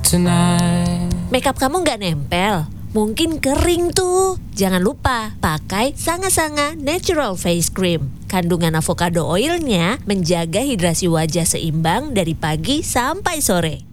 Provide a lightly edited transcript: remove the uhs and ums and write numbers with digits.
tonight. Makeup kamu nggak nempel? Mungkin kering tuh. Jangan lupa pakai Sanga-Sanga Natural Face Cream. Kandungan avocado oilnya menjaga hidrasi wajah seimbang dari pagi sampai sore.